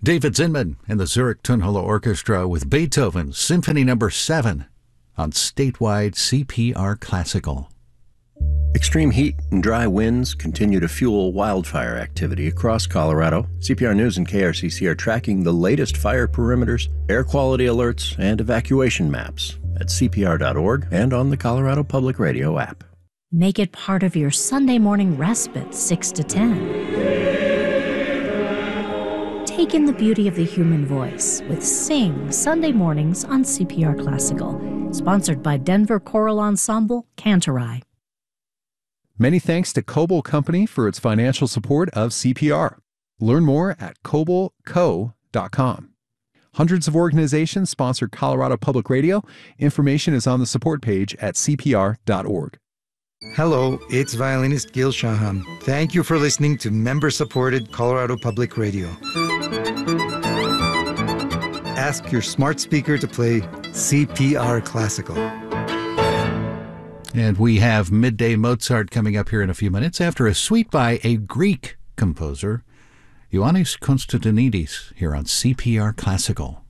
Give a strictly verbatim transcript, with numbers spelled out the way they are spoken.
David Zinman and the Zurich Tunholo Orchestra with Beethoven's Symphony Number seven on statewide C P R Classical. Extreme heat and dry winds continue to fuel wildfire activity across Colorado. C P R News and K R C C are tracking the latest fire perimeters, air quality alerts, and evacuation maps at C P R dot org and on the Colorado Public Radio app. Make it part of your Sunday morning respite, six to ten. Take in the beauty of the human voice with Sing Sunday mornings on C P R Classical. Sponsored by Denver Choral Ensemble, Cantorai. Many thanks to Coble Company for its financial support of C P R. Learn more at coble co dot com. Hundreds of organizations sponsor Colorado Public Radio. Information is on the support page at C P R dot org. Hello, it's violinist Gil Shahan. Thank you for listening to member-supported Colorado Public Radio. Ask your smart speaker to play C P R Classical. And we have Midday Mozart coming up here in a few minutes after a suite by a Greek composer, Ioannis Konstantinidis, here on C P R Classical.